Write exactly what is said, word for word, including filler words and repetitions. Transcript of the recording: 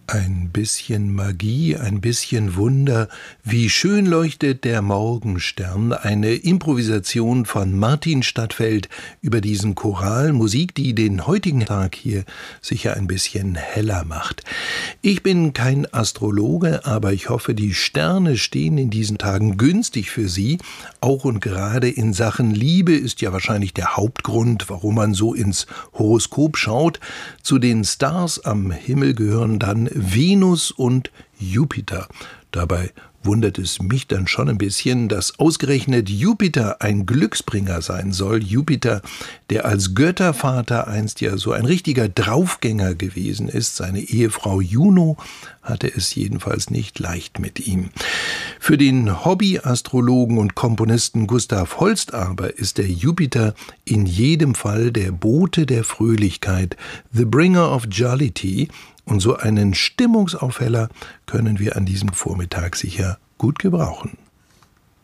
Ein bisschen Magie, ein bisschen Wunder, wie schön leuchtet der Morgenstern, eine Improvisation von Martin Stadtfeld über diesen Choral, Musik, die den heutigen Tag hier sicher ein bisschen heller macht. Ich bin kein Astrologe, aber ich hoffe, die Sterne stehen in diesen Tagen günstig für Sie. Auch und gerade in Sachen Liebe ist ja wahrscheinlich der Hauptgrund, warum man so ins Horoskop schaut. Zu den Stars am Himmel gehören dann Venus und Jupiter. Dabei wundert es mich dann schon ein bisschen, dass ausgerechnet Jupiter ein Glücksbringer sein soll. Jupiter, der als Göttervater einst ja so ein richtiger Draufgänger gewesen ist. Seine Ehefrau Juno hatte es jedenfalls nicht leicht mit ihm. Für den Hobbyastrologen und Komponisten Gustav Holst aber ist der Jupiter in jedem Fall der Bote der Fröhlichkeit, the bringer of jollity. Und so einen Stimmungsaufheller können wir an diesem Vormittag sicher gut gebrauchen.